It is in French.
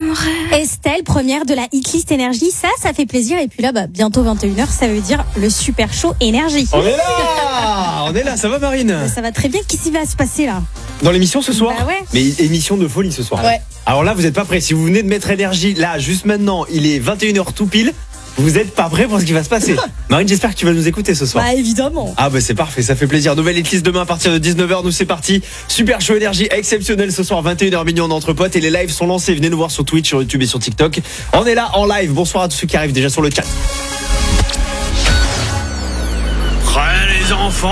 Estelle, première de la Hitlist Énergie, ça fait plaisir. Et puis là, bientôt 21h, ça veut dire le super show énergie. On est là, ça va Marine? Ça va très bien, qu'est-ce qui va se passer là? Dans l'émission ce soir? Bah ouais. Mais émission de folie ce soir. Ouais. Alors là, vous n'êtes pas prêts. Si vous venez de mettre énergie, là, juste maintenant, il est 21h tout pile. Vous n'êtes pas prêts pour ce qui va se passer. Marine, j'espère que tu vas nous écouter ce soir. Bah évidemment. Ah c'est parfait, ça fait plaisir. Nouvelle hitlist demain à partir de 19h, nous c'est parti. Super show énergie exceptionnel ce soir, 21h minuit entre potes. Et les lives sont lancés, venez nous voir sur Twitch, sur YouTube et sur TikTok. On est là en live, bonsoir à tous ceux qui arrivent déjà sur le chat. Les enfants.